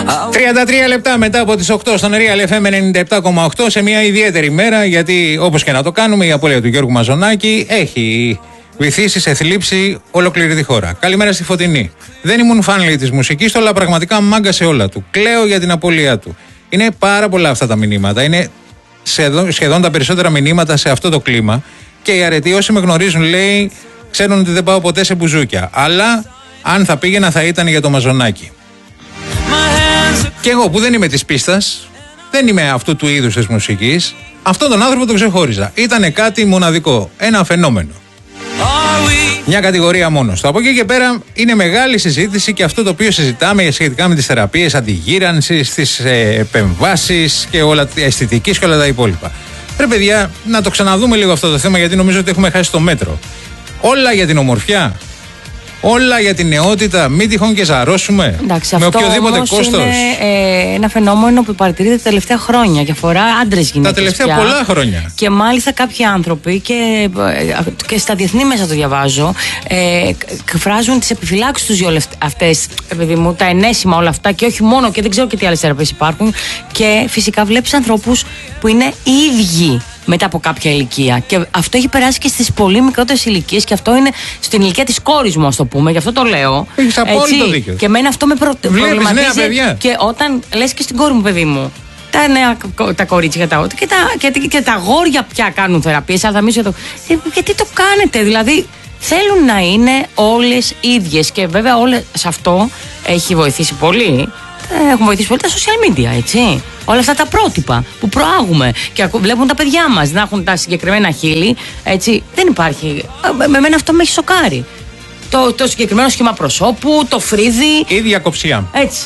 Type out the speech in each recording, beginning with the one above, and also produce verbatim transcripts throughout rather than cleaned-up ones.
τριάντα τρία λεπτά μετά από τις οκτώ στον Real εφ εμ ενενήντα επτά κόμμα οκτώ, σε μια ιδιαίτερη μέρα, γιατί όπως και να το κάνουμε, η απώλεια του Γιώργου Μαζονάκη έχει βυθίσει σε θλίψη ολόκληρη τη χώρα. Καλημέρα στη Φωτεινή. Δεν ήμουν φαν, λέει, της μουσικής του, αλλά πραγματικά μάγκασε όλα του. Κλαίω για την απώλειά του. Είναι πάρα πολλά αυτά τα μηνύματα. Είναι σχεδόν, σχεδόν τα περισσότερα μηνύματα σε αυτό το κλίμα. Και οι αρετοί, όσοι με γνωρίζουν, λέει, ξέρουν ότι δεν πάω ποτέ σε μπουζούκια. Αλλά αν θα πήγαινα, θα ήταν για το Μαζονάκη. Και εγώ που δεν είμαι της πίστας, δεν είμαι αυτού του είδους της μουσικής, αυτόν τον άνθρωπο τον ξεχώριζα. Ήτανε κάτι μοναδικό, ένα φαινόμενο. Μια κατηγορία μόνος του. Από εκεί και πέρα είναι μεγάλη συζήτηση και αυτό το οποίο συζητάμε σχετικά με τις θεραπείες αντιγύρανσης, τις ε, επεμβάσεις και όλα, αισθητικής και όλα τα υπόλοιπα. Πρέπει, παιδιά, να το ξαναδούμε λίγο αυτό το θέμα, γιατί νομίζω ότι έχουμε χάσει το μέτρο. Όλα για την ομορφιά. Όλα για την νεότητα, μην τυχόν και ζαρώσουμε. Εντάξει, με αυτό οποιοδήποτε όμως κόστος. Είναι ε, ένα φαινόμενο που παρατηρείται τα τελευταία χρόνια και αφορά άντρες, γυναίκες. Τα τελευταία πια. πολλά χρόνια. Και μάλιστα κάποιοι άνθρωποι, και, και στα διεθνή μέσα το διαβάζω, ε, εκφράζουν τις επιφυλάξεις τους για όλες αυτές, επειδή μου, τα ενέσιμα όλα αυτά, και όχι μόνο, και δεν ξέρω και τι άλλες θεραπείες υπάρχουν. Και φυσικά βλέπεις ανθρώπους που είναι ίδιοι μετά από κάποια ηλικία. Και αυτό έχει περάσει και στις πολύ μικρότερες ηλικίες, και αυτό είναι στην ηλικία της κόρης μου, ας το πούμε, γι' αυτό το λέω. Έχεις απόλυτο δίκιο. Και εμένα αυτό με προ... προβληματίζει. Νέα παιδιά. Και όταν λες και στην κόρη μου, παιδί μου, τα νέα τα κορίτσια τα, και, τα, και, και τα αγόρια πια κάνουν θεραπείες, αλλά θα μιλήσω το. Γιατί το κάνετε, δηλαδή. Θέλουν να είναι όλες ίδιες. Και βέβαια όλες, σε αυτό έχει βοηθήσει πολύ. Έχουν βοηθήσει πολύ τα social media, έτσι. Όλα αυτά τα πρότυπα που προάγουμε και βλέπουν τα παιδιά μας να έχουν τα συγκεκριμένα χείλη, έτσι. Δεν υπάρχει. Με μένα αυτό με έχει σοκάρει. Το, το συγκεκριμένο σχήμα προσώπου, το φρύδι. Η διακοψία. Έτσι.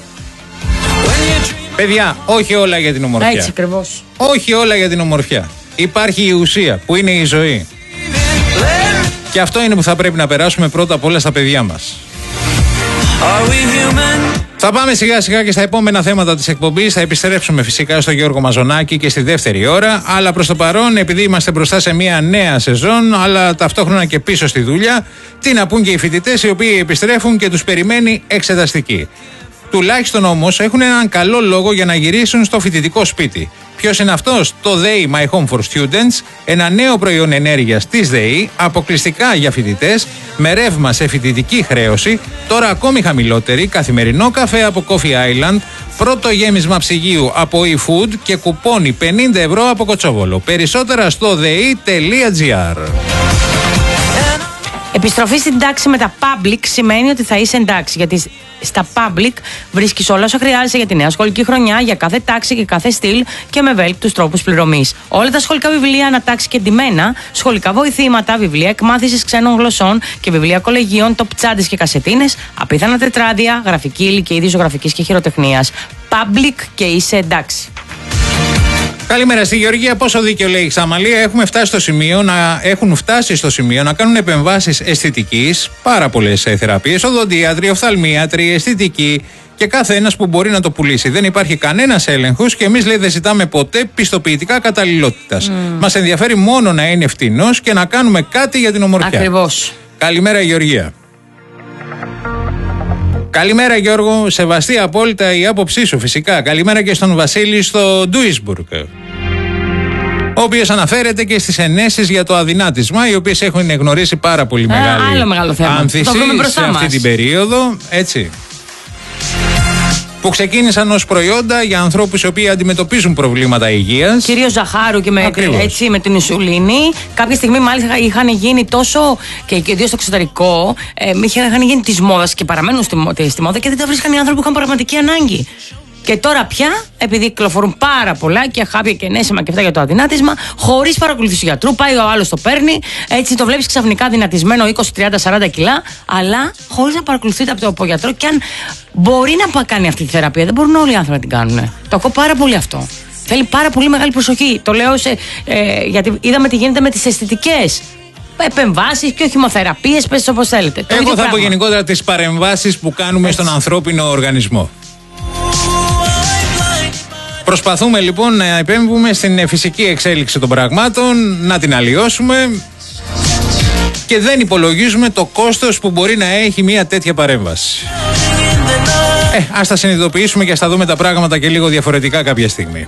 Παιδιά, όχι όλα για την ομορφιά. Έτσι ακριβώς. Όχι όλα για την ομορφιά. Υπάρχει η ουσία που είναι η ζωή. Και αυτό είναι που θα πρέπει να περάσουμε πρώτα απ' όλα στα παιδιά μας. Θα πάμε σιγά σιγά και στα επόμενα θέματα της εκπομπής. Θα επιστρέψουμε φυσικά στο Γιώργο Μαζονάκη και στη δεύτερη ώρα. Αλλά προς το παρόν, επειδή είμαστε μπροστά σε μια νέα σεζόν, αλλά ταυτόχρονα και πίσω στη δουλειά, τι να πούν και οι φοιτητές οι οποίοι επιστρέφουν και τους περιμένει εξεταστική. Τουλάχιστον όμως έχουν έναν καλό λόγο για να γυρίσουν στο φοιτητικό σπίτι. Ποιος είναι αυτός? Το ΔΕΗ My Home for Students, ένα νέο προϊόν ενέργειας της ΔΕΗ, αποκλειστικά για φοιτητές, με ρεύμα σε φοιτητική χρέωση, τώρα ακόμη χαμηλότερη, καθημερινό καφέ από Coffee Island, πρώτο γέμισμα ψυγείου από eFood και κουπόνι πενήντα ευρώ από Κοτσόβολο. Περισσότερα στο δεη τελεία τζι άρ. Επιστροφή στην τάξη με τα public σημαίνει ότι θα είσαι εντάξει, γιατί στα public βρίσκεις όλα όσα χρειάζεσαι για τη νέα σχολική χρονιά, για κάθε τάξη και κάθε στυλ και με ευέλικτους τρόπους πληρωμής. Όλα τα σχολικά βιβλία ανατάξει και ντυμένα, σχολικά βοηθήματα, βιβλία εκμάθησης ξένων γλωσσών και βιβλία κολεγίων, τοπτσάντες και κασετίνες, απίθανα τετράδια, γραφική ύλη και είδη ζωγραφικής και χειροτεχνίας. Public και είσαι εντάξει. Καλημέρα στη Γεωργία. Πόσο δίκιο λέει η Ξαμαλία. Έχουμε φτάσει στο σημείο να, έχουν φτάσει στο σημείο να κάνουν επεμβάσεις αισθητικής, πάρα πολλές θεραπείες, οδοντίατροι, οφθαλμίατροι, αισθητικοί και κάθε ένας που μπορεί να το πουλήσει. Δεν υπάρχει κανένας έλεγχος και εμείς, λέει, δεν ζητάμε ποτέ πιστοποιητικά καταλληλότητας. Mm. Μας ενδιαφέρει μόνο να είναι φτηνός και να κάνουμε κάτι για την ομορφιά. Ακριβώς. Καλημέρα, Γεωργία. Καλημέρα, Γιώργο. Σεβαστή απόλυτα η άποψή σου, φυσικά. Καλημέρα και στον Βασίλη στο Ντούισμπουργκ, ο οποίος αναφέρεται και στις ενέσεις για το αδυνάτισμα, οι οποίες έχουν γνωρίσει πάρα πολύ μεγάλη άλλο μεγάλο θέμα. άνθηση σε αυτή μας την περίοδο, έτσι, που ξεκίνησαν ως προϊόντα για ανθρώπους οι οποίοι αντιμετωπίζουν προβλήματα υγείας. Κυρίως ζαχάρου και με, έτσι, με την ινσουλίνη. Κάποια στιγμή μάλιστα είχαν γίνει τόσο, και ιδίως στο εξωτερικό, ε, είχαν γίνει της μόδας και παραμένουν στη, στη μόδα, και δεν τα βρίσκαν οι άνθρωποι που είχαν πραγματική ανάγκη. Και τώρα πια, επειδή κυκλοφορούν πάρα πολλά και χάπια και ενέσιμα και αυτά για το αδυνάτισμα, χωρίς παρακολουθήσει γιατρού, πάει ο άλλος το παίρνει, έτσι το βλέπεις ξαφνικά δυνατισμένο είκοσι, τριάντα, σαράντα κιλά, αλλά χωρίς να παρακολουθείτε από το γιατρό. Και αν μπορεί να κάνει αυτή τη θεραπεία, δεν μπορούν όλοι οι άνθρωποι να την κάνουν. Το ακούω πάρα πολύ αυτό. Θέλει πάρα πολύ μεγάλη προσοχή. Το λέω σε, ε, γιατί είδαμε τι γίνεται με τις αισθητικές επεμβάσεις και οχημοθεραπείες, πες όπως θέλετε. Το Εγώ θα πω γενικότερα τις παρεμβάσεις που κάνουμε έτσι στον ανθρώπινο οργανισμό. Προσπαθούμε λοιπόν να επέμβουμε στην φυσική εξέλιξη των πραγμάτων, να την αλλοιώσουμε, και δεν υπολογίζουμε το κόστος που μπορεί να έχει μια τέτοια παρέμβαση. Ε, ας τα συνειδητοποιήσουμε και ας τα δούμε τα πράγματα και λίγο διαφορετικά κάποια στιγμή.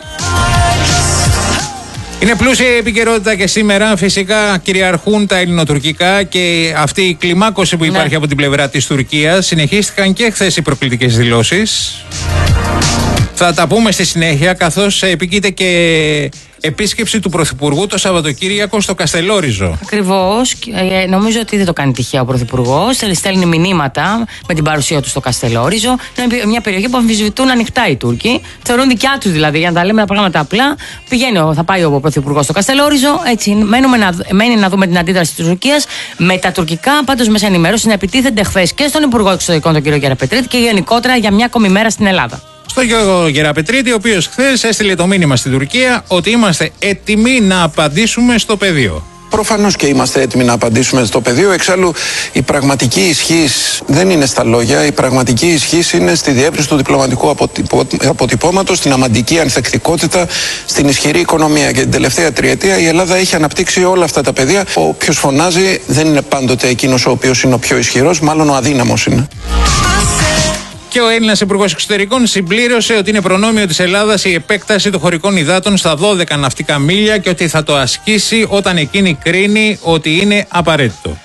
Είναι πλούσια η επικαιρότητα και σήμερα φυσικά κυριαρχούν τα ελληνοτουρκικά και αυτή η κλιμάκωση που υπάρχει ναι. από την πλευρά της Τουρκίας. Συνεχίστηκαν και χθες οι προκλητικές δηλώσεις. Θα τα πούμε στη συνέχεια, καθώς επικείται και επίσκεψη του Πρωθυπουργού το Σαββατοκύριακο στο Καστελόριζο. Ακριβώς. Ε, νομίζω ότι δεν το κάνει τυχαία ο Πρωθυπουργός. Στέλνει μηνύματα με την παρουσία του στο Καστελόριζο. Είναι μια περιοχή που αμφισβητούν ανοιχτά οι Τούρκοι. Θεωρούν δικιά τους δηλαδή, για να τα λέμε τα πράγματα απλά. Πηγαίνει, θα πάει ο Πρωθυπουργός στο Καστελόριζο. Έτσι, μένουμε να, μένει να δούμε την αντίδραση της Τουρκίας. Με τα τουρκικά, πάντως μέσα ενημέρωση, να επιτίθενται χθες και στον Υπουργό Εξωτερικών, τον κύριο Γεραπετρίτη, και γενικότερα για μια ακόμη μέρα στην Ελλάδα. Στο Γιώργο Γεραπετρίτη, ο οποίος χθες έστειλε το μήνυμα στην Τουρκία ότι είμαστε έτοιμοι να απαντήσουμε στο πεδίο. Προφανώς και είμαστε έτοιμοι να απαντήσουμε στο πεδίο. Εξάλλου, η πραγματική ισχύς δεν είναι στα λόγια. Η πραγματική ισχύς είναι στη διεύρυνση του διπλωματικού αποτυπώματος, στην αμαντική ανθεκτικότητα, στην ισχυρή οικονομία. Και την τελευταία τριετία η Ελλάδα έχει αναπτύξει όλα αυτά τα πεδία. Όποιος φωνάζει δεν είναι πάντοτε εκείνος ο οποίος είναι ο πιο ισχυρός, μάλλον ο αδύναμος είναι. Και ο Έλληνας Υπουργός Εξωτερικών συμπλήρωσε ότι είναι προνόμιο της Ελλάδας η επέκταση των χωρικών υδάτων στα δώδεκα ναυτικά μίλια και ότι θα το ασκήσει όταν εκείνη κρίνει ότι είναι απαραίτητο.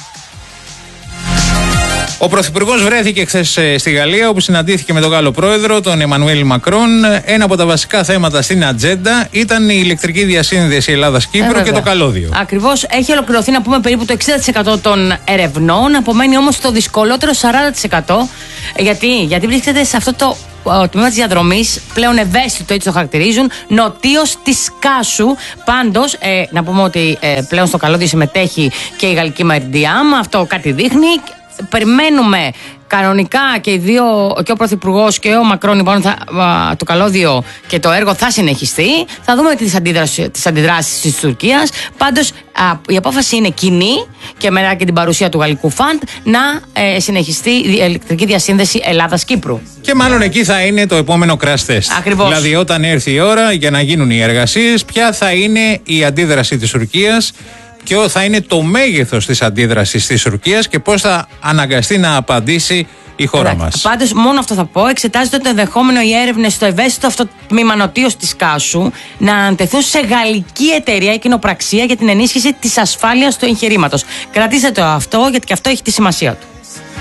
Ο Πρωθυπουργός βρέθηκε χθες στη Γαλλία, όπου συναντήθηκε με τον Γάλλο Πρόεδρο, τον Εμμανουέλ Μακρόν. Ένα από τα βασικά θέματα στην ατζέντα ήταν η ηλεκτρική διασύνδεση Ελλάδας-Κύπρου ε, και το καλώδιο. Ακριβώς. Έχει ολοκληρωθεί, να πούμε, περίπου το εξήντα τοις εκατό των ερευνών. Απομένει όμως το δυσκολότερο σαράντα τοις εκατό. Γιατί, Γιατί βρίσκεται σε αυτό το ο τμήμα της διαδρομής, πλέον ευαίσθητο, έτσι το χαρακτηρίζουν, νοτίως της Κάσου. Πάντως, ε, να πούμε ότι ε, πλέον στο καλώδιο συμμετέχει και η γαλλική Μαριντιάμ. Αυτό κάτι δείχνει. Περιμένουμε κανονικά και οι δύο, και ο Πρωθυπουργός και ο Μακρόν, λοιπόν, θα, α, το καλώδιο και το έργο θα συνεχιστεί. Θα δούμε τις αντιδράσεις, τις αντιδράσεις της Τουρκίας. Πάντως, α, η απόφαση είναι κοινή και μετά και την παρουσία του γαλλικού φαντ να ε, συνεχιστεί η ηλεκτρική διασύνδεση Ελλάδας-Κύπρου. Και μάλλον εκεί θα είναι το επόμενο crash test. Ακριβώς. Δηλαδή, όταν έρθει η ώρα για να γίνουν οι εργασίες, ποια θα είναι η αντίδραση της Τουρκίας, ποιο θα είναι το μέγεθος της αντίδρασης της Τουρκίας και πώς θα αναγκαστεί να απαντήσει η χώρα Εντάξει. μας. Πάντως, μόνο αυτό θα πω. Εξετάζεται το ενδεχόμενο οι έρευνες στο ευαίσθητο αυτό τμήμα νοτίως της Κάσου να αντεθούν σε γαλλική εταιρεία ή κοινοπραξία για την ενίσχυση της ασφάλειας του εγχειρήματος. Κρατήστε το αυτό, γιατί και αυτό έχει τη σημασία του.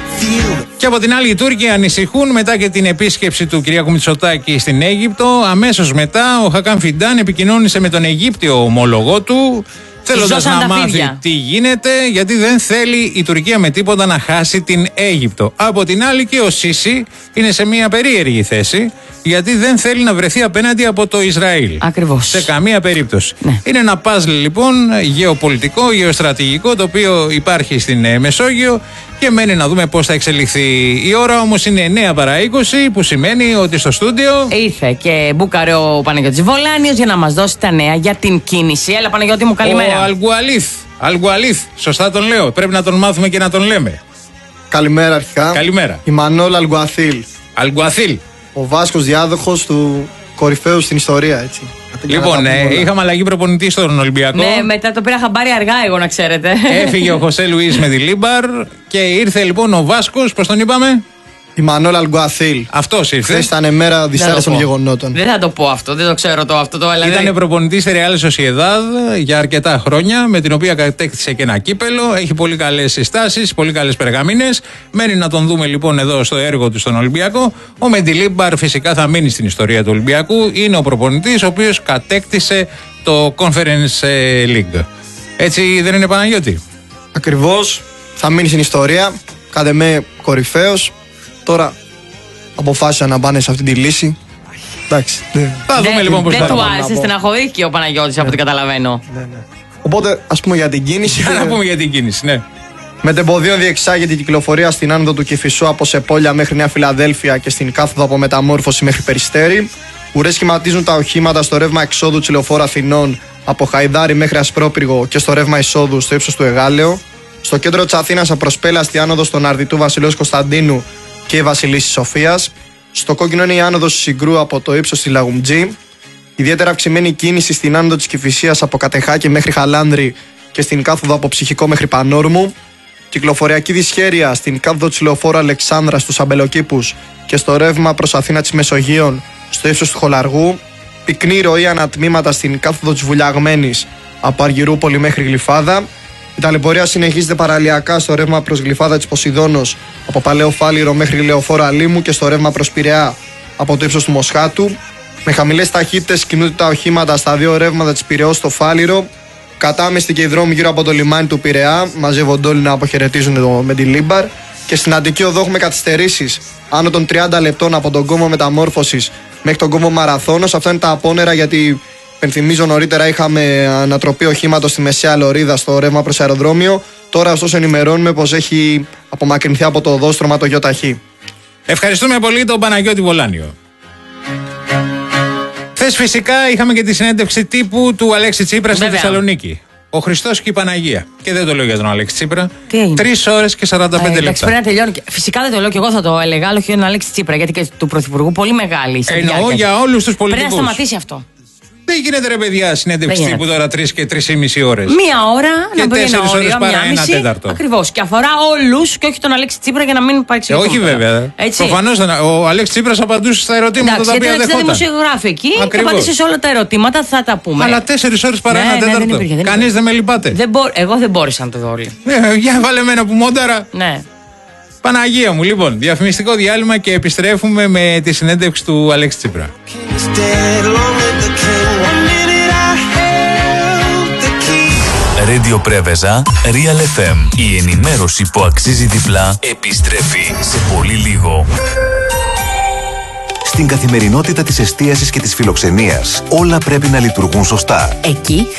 Και από την άλλη, οι Τούρκοι ανησυχούν μετά και την επίσκεψη του Κυριάκου Μητσοτάκη στην Αίγυπτο. Αμέσως μετά, ο Χακάν Φιντάν επικοινώνησε με τον Αιγύπτιο ομόλογό του, θέλοντας να μάθει τι γίνεται, γιατί δεν θέλει η Τουρκία με τίποτα να χάσει την Αίγυπτο. Από την άλλη, και ο Σίση είναι σε μια περίεργη θέση, γιατί δεν θέλει να βρεθεί απέναντι από το Ισραήλ. Ακριβώς. Σε καμία περίπτωση. Ναι. Είναι ένα παζλ, λοιπόν, γεωπολιτικό, γεωστρατηγικό, το οποίο υπάρχει στην Μεσόγειο και μένει να δούμε πώς θα εξελιχθεί. Η ώρα όμως είναι εννιά παρά είκοσι, που σημαίνει ότι στο στούντιο ήρθε και μπούκαρε ο Παναγιώτης Βολάνιος για να μας δώσει τα νέα για την κίνηση. Έλα, Παναγιώτη μου, καλημέρα. Ο Αλγκουαλίθ. Αλγκουαλίθ, σωστά τον λέω. Πρέπει να τον μάθουμε και να τον λέμε. Καλημέρα, αρχικά. Καλημέρα. Ιμανόλ Αλγκουαθίλ. Αλγκουαθίλ. Ο Βάσκος διάδοχος του κορυφαίου στην ιστορία, έτσι. Λοιπόν, ε, είχαμε αλλαγή προπονητή στον Ολυμπιακό. Ναι, μετά το πήρα χαμπάρι αργά, εγώ να ξέρετε. Έφυγε ο Χωσέ Λουίς με τη Λίμπαρ και ήρθε λοιπόν ο Βάσκος, πώς τον είπαμε? Ιμανόλ Αλγκουαθίλ. Αυτός ήρθε. Χθες ήταν μέρα δυσάρεστων γεγονότων. Δεν θα το πω αυτό, δεν το ξέρω το αυτό. Το, δηλαδή... Ήταν προπονητής στη Real Sociedad για αρκετά χρόνια, με την οποία κατέκτησε και ένα κύπελο. Έχει πολύ καλές συστάσεις, πολύ καλές περγαμίνες. Μένει να τον δούμε λοιπόν εδώ στο έργο του στον Ολυμπιακό. Ο Μεντιλίμπαρ φυσικά θα μείνει στην ιστορία του Ολυμπιακού. Είναι ο προπονητής ο οποίος κατέκτησε το Conference League. Έτσι δεν είναι, Παναγιώτη? Ακριβώς. Θα μείνει στην ιστορία. Κάτε με κορυφαίος. Τώρα αποφάσισαν να πάνε σε αυτή τη λύση. Εντάξει. Ναι. Θα δούμε λοιπόν πώς θα. Δεν του άρεσε, στεναχωρήθηκε ο Παναγιώτης, από ό,τι καταλαβαίνω. Ναι, ναι. Οπότε, ας πούμε για την κίνηση. Να πούμε για την κίνηση, ναι. Μετεμποδίων διεξάγεται η κυκλοφορία στην άνοδο του Κηφισού από Σεπόλια μέχρι Νέα Φιλαδέλφια και στην κάθοδο από Μεταμόρφωση μέχρι Περιστέρι. Ουρές σχηματίζουν τα οχήματα στο ρεύμα εξόδου της Λεωφόρου Αθηνών από Χαϊδάρι μέχρι Ασπρόπυργο και στο ρεύμα εισόδου στο ύψος του Εγάλεο. Στο κέντρο της Αθήνας απροσπέλαστη άνοδος στον Αρδιτού Βασιλέως Κωνσταντίνου και η Βασιλίσσης Σοφίας. Στο κόκκινο είναι η άνοδος του Συγκρού από το ύψος της Λαγουμτζή. Ιδιαίτερα αυξημένη κίνηση στην άνοδο της Κηφισίας από Κατεχάκη μέχρι Χαλάνδρη και στην κάθοδο από Ψυχικό μέχρι Πανόρμου. Κυκλοφοριακή δυσχέρεια στην κάθοδο της Λεωφόρου Αλεξάνδρας στους Αμπελοκήπους και στο ρεύμα προς Αθήνα της Μεσογείων στο ύψος του Χολαργού. Πυκνή ροή ανατμήματα στην κάθοδο της Βουλιαγμένης από Αργυρούπολη μέχρι Γλυφάδα. Η ταλαιπωρία συνεχίζεται παραλιακά στο ρεύμα προς Γλυφάδα της Ποσειδώνος από Παλαιό Φάληρο μέχρι Λεωφόρο Αλήμου και στο ρεύμα προς Πειραιά από το ύψος του Μοσχάτου. Με χαμηλές ταχύτητες κινούνται τα οχήματα στα δύο ρεύματα της Πειραιώς στο Φάληρο. Κατάμεστοι και οι δρόμοι γύρω από το λιμάνι του Πειραιά μαζεύονται όλοι να αποχαιρετίζουν το Μεντιλίμπαρ. Και στην Αττική Οδό έχουμε καθυστερήσεις άνω των τριάντα λεπτών από τον κόμβο Μεταμόρφωσης μέχρι τον κόμβο Μαραθώνος. Αυτά είναι τα απόνερα, γιατί πενθυμίζω νωρίτερα είχαμε ανατροπή οχήματος στη Μεσαία Λωρίδα στο ρεύμα προς αεροδρόμιο. Τώρα ωστόσο ενημερώνουμε πως έχει απομακρυνθεί από το οδόστρωμα το ΙΟΤΑΧΗ. Ευχαριστούμε πολύ τον Παναγιώτη Βολάνιο. Χθες φυσικά είχαμε και τη συνέντευξη τύπου του Αλέξη Τσίπρα στη Θεσσαλονίκη. Ο Χριστός και η Παναγία. Και δεν το λέω για τον Αλέξη Τσίπρα. Τρεις ώρες και σαράντα πέντε λεπτά. Πρέπει να τελειώνει. Φυσικά δεν το λέω και εγώ θα το έλεγα, αλλά όχι για τον Αλέξη Τσίπρα, γιατί και του Πρωθυπουργού πολύ μεγάλη. Εννοώ για όλους τους πολιτικούς. Πρέπει να σταματήσει αυτό. Δεν γίνεται, ρε παιδιά, συνέντευξη τύπου τώρα τρεις και τρεις και μισή ώρες. Μία ώρα και να πει ένα ώρες παρά ένα τέταρτο. Ακριβώς. Και αφορά όλους και όχι τον Αλέξη Τσίπρα, για να μην υπάρξει. Ε, όχι βέβαια. Προφανώς ο Αλέξη Τσίπρας απαντούσε στα ερωτήματα. Εντάξει, τα οποία δεν δεχόταν. Δημοσιογράφοι εκεί και απαντήσει σε όλα τα ερωτήματα, θα τα πούμε. Αλλά τέσσερις ώρες παρά ναι, ένα ναι, τέταρτο. Δεν δεν Κανείς δεν με λυπάται. Δεν μπο... Εγώ δεν μπόρεσα να το δω όλοι. Ε, για βάλε μένα που μόνταρα. Ναι. Παναγία μου, λοιπόν, διαφημιστικό διάλειμμα και επιστρέφουμε με τη συνέντευξη του Αλέξη Τσίπρα. Radio Πρέβεζα, Real εφ εμ. Η ενημέρωση που αξίζει διπλά επιστρέφει σε πολύ λίγο. Στην καθημερινότητα της εστίασης και της φιλοξενίας, όλα πρέπει να λειτουργούν σωστά. Εκεί